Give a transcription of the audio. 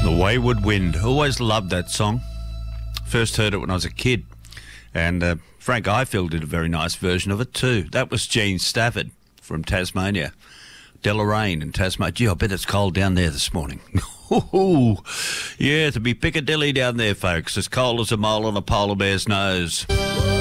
The Wayward Wind. Always loved that song. First heard it when I was a kid. And Frank Ifield did a very nice version of it too. That was Gene Stafford from Tasmania. Deloraine in Tasmania. Gee, I bet it's cold down there this morning. Yeah, to be Piccadilly down there, folks. As cold as a mole on a polar bear's nose.